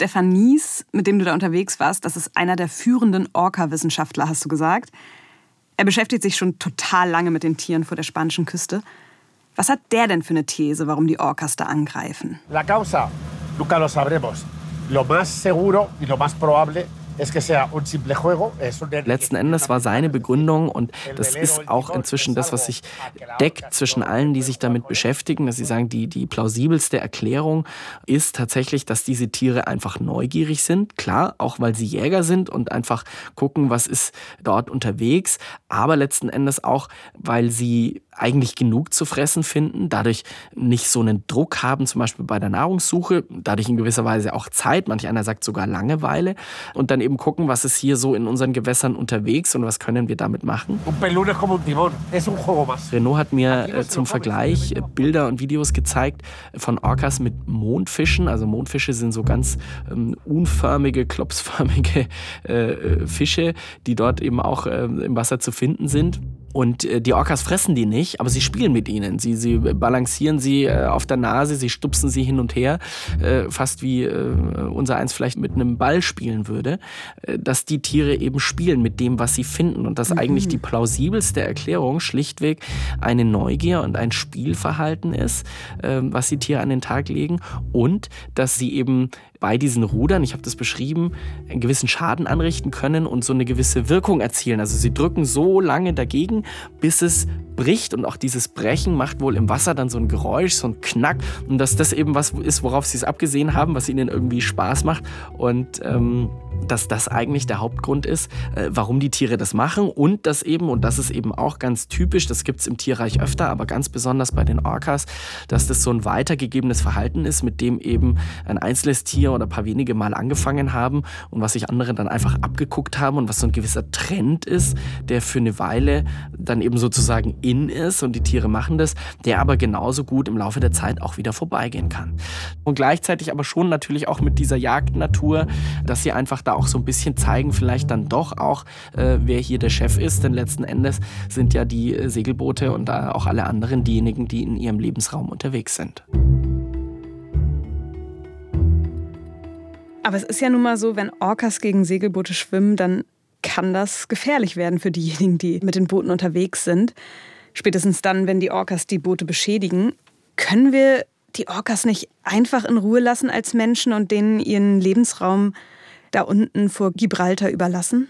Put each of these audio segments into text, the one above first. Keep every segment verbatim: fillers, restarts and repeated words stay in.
Stefan Nies, mit dem du da unterwegs warst, das ist einer der führenden Orca-Wissenschaftler, hast du gesagt. Er beschäftigt sich schon total lange mit den Tieren vor der spanischen Küste. Was hat der denn für eine These, warum die Orcas da angreifen? La causa, nunca lo sabremos. Lo más seguro y lo más probable Letzten Endes war seine Begründung, und das ist auch inzwischen das, was sich deckt zwischen allen, die sich damit beschäftigen, dass sie sagen, die, die plausibelste Erklärung ist tatsächlich, dass diese Tiere einfach neugierig sind. Klar, auch weil sie Jäger sind und einfach gucken, was ist dort unterwegs, aber letzten Endes auch, weil sie eigentlich genug zu fressen finden, dadurch nicht so einen Druck haben, zum Beispiel bei der Nahrungssuche, dadurch in gewisser Weise auch Zeit, manch einer sagt sogar Langeweile, und dann eben gucken, was ist hier so in unseren Gewässern unterwegs und was können wir damit machen. Renaud hat mir äh, zum Vergleich äh, Bilder und Videos gezeigt von Orcas mit Mondfischen. Also Mondfische sind so ganz ähm, unförmige, klopsförmige äh, Fische, die dort eben auch äh, im Wasser zu finden sind. Und äh, die Orcas fressen die nicht, aber sie spielen mit ihnen. Sie, sie balancieren sie äh, auf der Nase, sie stupsen sie hin und her, äh, fast wie äh, unser eins vielleicht mit einem Ball spielen würde, äh, dass die Tiere eben spielen mit dem, was sie finden. Und das mhm. eigentlich die plausibelste Erklärung schlichtweg eine Neugier und ein Spielverhalten ist, äh, was die Tiere an den Tag legen. Und dass sie eben bei diesen Rudern, ich habe das beschrieben, einen gewissen Schaden anrichten können und so eine gewisse Wirkung erzielen. Also sie drücken so lange dagegen, bis es bricht, und auch dieses Brechen macht wohl im Wasser dann so ein Geräusch, so ein Knack, und dass das eben was ist, worauf sie es abgesehen haben, was ihnen irgendwie Spaß macht, und ähm, dass das eigentlich der Hauptgrund ist, äh, warum die Tiere das machen, und das eben, und das ist eben auch ganz typisch, das gibt es im Tierreich öfter, aber ganz besonders bei den Orcas, dass das so ein weitergegebenes Verhalten ist, mit dem eben ein einzelnes Tier oder ein paar wenige Mal angefangen haben und was sich andere dann einfach abgeguckt haben und was so ein gewisser Trend ist, der für eine Weile dann eben sozusagen in ist und die Tiere machen das, der aber genauso gut im Laufe der Zeit auch wieder vorbeigehen kann. Und gleichzeitig aber schon natürlich auch mit dieser Jagdnatur, dass sie einfach da auch so ein bisschen zeigen, vielleicht dann doch auch, äh, wer hier der Chef ist, denn letzten Endes sind ja die äh, Segelboote und äh, auch alle anderen diejenigen, die in ihrem Lebensraum unterwegs sind. Aber es ist ja nun mal so, wenn Orcas gegen Segelboote schwimmen, dann kann das gefährlich werden für diejenigen, die mit den Booten unterwegs sind. Spätestens dann, wenn die Orcas die Boote beschädigen. Können wir die Orcas nicht einfach in Ruhe lassen als Menschen und denen ihren Lebensraum da unten vor Gibraltar überlassen?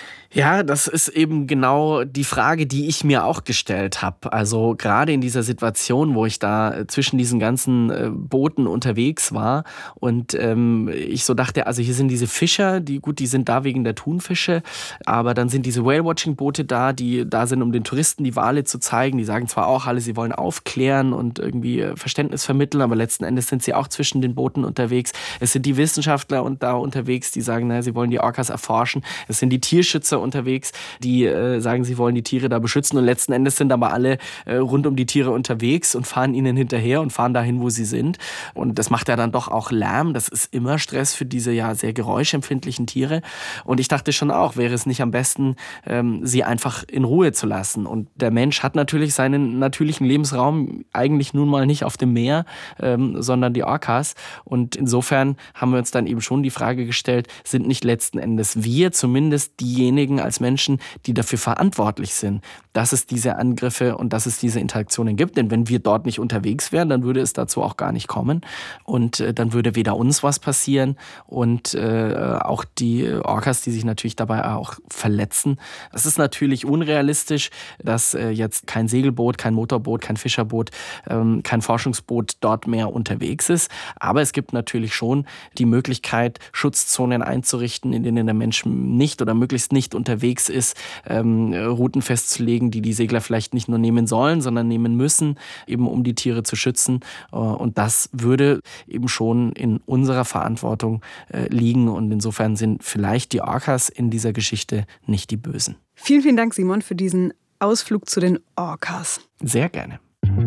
Ja, das ist eben genau die Frage, die ich mir auch gestellt habe. Also gerade in dieser Situation, wo ich da zwischen diesen ganzen äh, Booten unterwegs war und ähm, ich so dachte, also hier sind diese Fischer, die gut, die sind da wegen der Thunfische, aber dann sind diese Whale-Watching-Boote da, die da sind, um den Touristen die Wale zu zeigen. Die sagen zwar auch alle, sie wollen aufklären und irgendwie äh, Verständnis vermitteln, aber letzten Endes sind sie auch zwischen den Booten unterwegs. Es sind die Wissenschaftler und da unterwegs, die sagen, na, sie wollen die Orcas erforschen. Es sind die Tierschützer unterwegs, die äh, sagen, sie wollen die Tiere da beschützen, und letzten Endes sind aber alle äh, rund um die Tiere unterwegs und fahren ihnen hinterher und fahren dahin, wo sie sind, und das macht ja dann doch auch Lärm, das ist immer Stress für diese ja sehr geräuschempfindlichen Tiere, und ich dachte schon auch, wäre es nicht am besten, ähm, sie einfach in Ruhe zu lassen, und der Mensch hat natürlich seinen natürlichen Lebensraum eigentlich nun mal nicht auf dem Meer, ähm, sondern die Orcas, und insofern haben wir uns dann eben schon die Frage gestellt, sind nicht letzten Endes wir zumindest diejenigen als Menschen, die dafür verantwortlich sind, dass es diese Angriffe und dass es diese Interaktionen gibt. Denn wenn wir dort nicht unterwegs wären, dann würde es dazu auch gar nicht kommen. Und äh, dann würde weder uns was passieren und äh, auch die Orcas, die sich natürlich dabei auch verletzen. Es ist natürlich unrealistisch, dass äh, jetzt kein Segelboot, kein Motorboot, kein Fischerboot, ähm, kein Forschungsboot dort mehr unterwegs ist. Aber es gibt natürlich schon die Möglichkeit, Schutzzonen einzurichten, in denen der Mensch nicht oder möglichst nicht unterwegs ist, ähm, Routen festzulegen, die die Segler vielleicht nicht nur nehmen sollen, sondern nehmen müssen, eben um die Tiere zu schützen. Und das würde eben schon in unserer Verantwortung äh, liegen. Und insofern sind vielleicht die Orcas in dieser Geschichte nicht die Bösen. Vielen, vielen Dank, Simon, für diesen Ausflug zu den Orcas. Sehr gerne.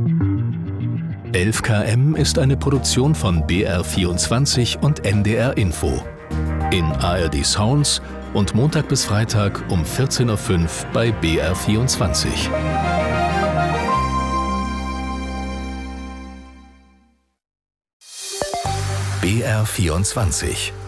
elf Kilometer ist eine Produktion von B R vierundzwanzig und N D R Info. In A R D Sounds und Montag bis Freitag um vierzehn Uhr fünf bei B R vierundzwanzig. B R vierundzwanzig.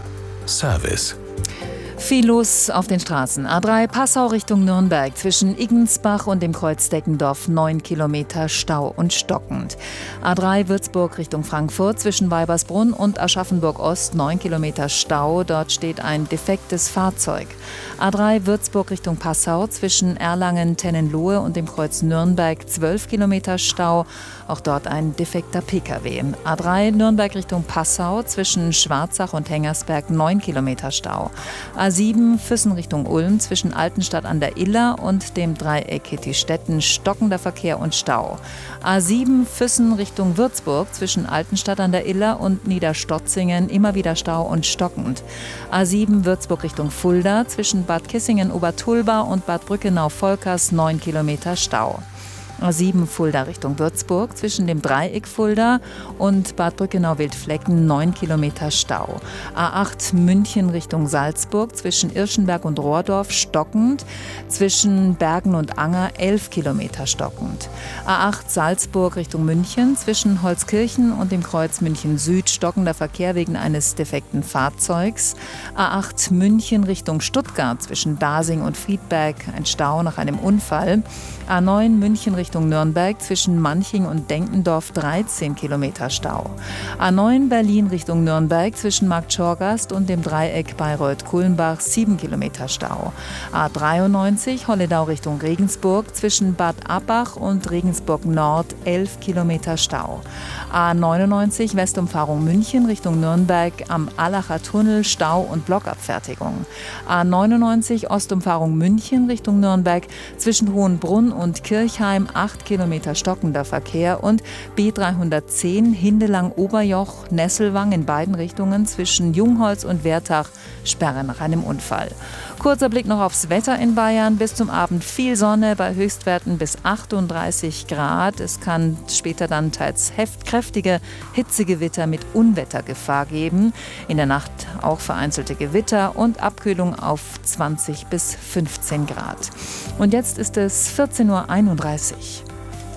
Service. Viel los auf den Straßen. A drei Passau Richtung Nürnberg. Zwischen Iggensbach und dem Kreuz Deckendorf neun Kilometer Stau und stockend. A drei Würzburg Richtung Frankfurt. Zwischen Weibersbrunn und Aschaffenburg Ost neun Kilometer Stau. Dort steht ein defektes Fahrzeug. A drei Würzburg Richtung Passau. Zwischen Erlangen-Tennenlohe und dem Kreuz Nürnberg zwölf Kilometer Stau. Auch dort ein defekter Pkw. A drei Nürnberg Richtung Passau. Zwischen Schwarzach und Hengersberg neun Kilometer Stau. A sieben Füssen Richtung Ulm zwischen Altenstadt an der Iller und dem Dreieck Hittistetten stockender Verkehr und Stau. A sieben Füssen Richtung Würzburg zwischen Altenstadt an der Iller und Niederstotzingen immer wieder Stau und stockend. A sieben Würzburg Richtung Fulda zwischen Bad Kissingen-Obertulba und Bad Brückenau-Volkers neun Kilometer Stau. A sieben Fulda Richtung Würzburg zwischen dem Dreieck Fulda und Bad Brückenau-Wildflecken neun Kilometer Stau. A acht München Richtung Salzburg zwischen Irschenberg und Rohrdorf stockend, zwischen Bergen und Anger elf Kilometer stockend. A acht Salzburg Richtung München zwischen Holzkirchen und dem Kreuz München Süd stockender Verkehr wegen eines defekten Fahrzeugs. A acht München Richtung Stuttgart zwischen Dasing und Friedberg ein Stau nach einem Unfall. A neun München Richtung Nürnberg zwischen Manching und Denkendorf dreizehn Kilometer Stau. A neun Berlin Richtung Nürnberg zwischen Marktschorgast und dem Dreieck Bayreuth-Kulmbach sieben Kilometer Stau. A dreiundneunzig Holledau Richtung Regensburg zwischen Bad Abbach und Regensburg Nord elf Kilometer Stau. A neunundneunzig Westumfahrung München Richtung Nürnberg am Allacher Tunnel Stau und Blockabfertigung. A neunundneunzig Ostumfahrung München Richtung Nürnberg zwischen Hohenbrunn und Kirchheim acht Kilometer stockender Verkehr und B dreihundertzehn Hindelang-Oberjoch Nesselwang in beiden Richtungen zwischen Jungholz und Wertach Sperre nach einem Unfall. Kurzer Blick noch aufs Wetter in Bayern. Bis zum Abend viel Sonne bei Höchstwerten bis achtunddreißig Grad. Es kann später dann teils heftkräftige Hitzegewitter mit Unwettergefahr geben. In der Nacht auch vereinzelte Gewitter und Abkühlung auf zwanzig bis fünfzehn Grad. Und jetzt ist es vierzehn Uhr einunddreißig.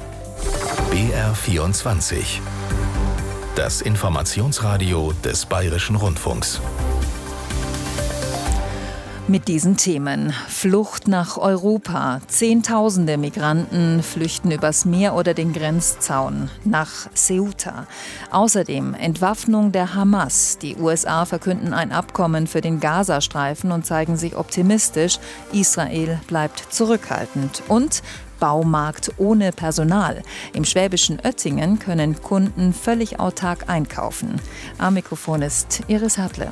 B R vierundzwanzig. Das Informationsradio des Bayerischen Rundfunks. Mit diesen Themen. Flucht nach Europa. Zehntausende Migranten flüchten übers Meer oder den Grenzzaun nach Ceuta. Außerdem Entwaffnung der Hamas. Die U S A verkünden ein Abkommen für den Gazastreifen und zeigen sich optimistisch. Israel bleibt zurückhaltend. Und Baumarkt ohne Personal. Im schwäbischen Oettingen können Kunden völlig autark einkaufen. Am Mikrofon ist Iris Hertle.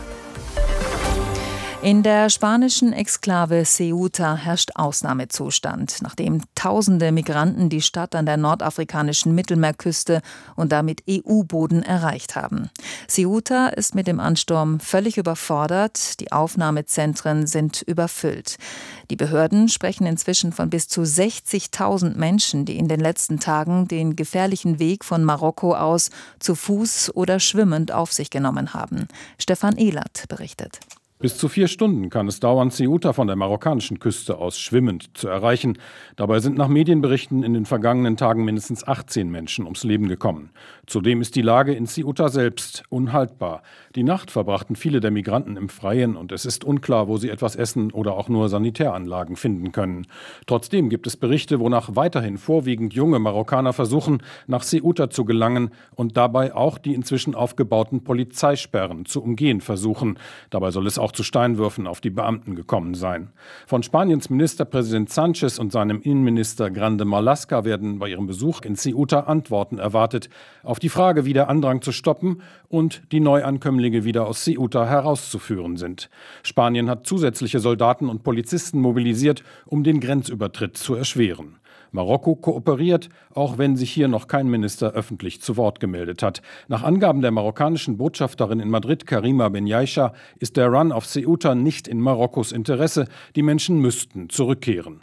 In der spanischen Exklave Ceuta herrscht Ausnahmezustand, nachdem tausende Migranten die Stadt an der nordafrikanischen Mittelmeerküste und damit E U-Boden erreicht haben. Ceuta ist mit dem Ansturm völlig überfordert, die Aufnahmezentren sind überfüllt. Die Behörden sprechen inzwischen von bis zu sechzigtausend Menschen, die in den letzten Tagen den gefährlichen Weg von Marokko aus zu Fuß oder schwimmend auf sich genommen haben. Stefan Ehlert berichtet. Bis zu vier Stunden kann es dauern, Ceuta von der marokkanischen Küste aus schwimmend zu erreichen. Dabei sind nach Medienberichten in den vergangenen Tagen mindestens achtzehn Menschen ums Leben gekommen. Zudem ist die Lage in Ceuta selbst unhaltbar. Die Nacht verbrachten viele der Migranten im Freien und es ist unklar, wo sie etwas essen oder auch nur Sanitäranlagen finden können. Trotzdem gibt es Berichte, wonach weiterhin vorwiegend junge Marokkaner versuchen, nach Ceuta zu gelangen und dabei auch die inzwischen aufgebauten Polizeisperren zu umgehen versuchen. Dabei soll es auch zu Steinwürfen auf die Beamten gekommen sein. Von Spaniens Ministerpräsident Sánchez und seinem Innenminister Grande Marlaska werden bei ihrem Besuch in Ceuta Antworten erwartet auf die Frage, wie der Andrang zu stoppen und die Neuankömmlinge wieder aus Ceuta herauszuführen sind. Spanien hat zusätzliche Soldaten und Polizisten mobilisiert, um den Grenzübertritt zu erschweren. Marokko kooperiert, auch wenn sich hier noch kein Minister öffentlich zu Wort gemeldet hat. Nach Angaben der marokkanischen Botschafterin in Madrid, Karima Benyaisha, ist der Run auf Ceuta nicht in Marokkos Interesse. Die Menschen müssten zurückkehren.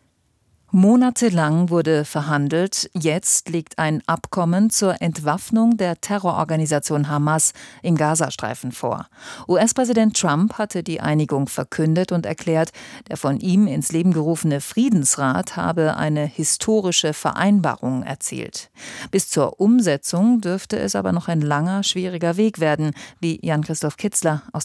Monatelang wurde verhandelt. Jetzt liegt ein Abkommen zur Entwaffnung der Terrororganisation Hamas im Gazastreifen vor. U S-Präsident Trump hatte die Einigung verkündet und erklärt, der von ihm ins Leben gerufene Friedensrat habe eine historische Vereinbarung erzielt. Bis zur Umsetzung dürfte es aber noch ein langer, schwieriger Weg werden, wie Jan-Christoph Kitzler aus